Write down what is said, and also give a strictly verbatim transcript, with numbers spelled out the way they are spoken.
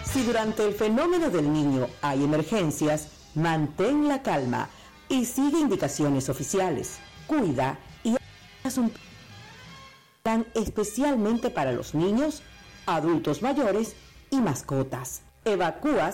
Si durante el fenómeno del niño hay emergencias, mantén la calma y sigue indicaciones oficiales. Cuida y haz un plan especialmente para los niños, adultos mayores y mascotas. Evacúa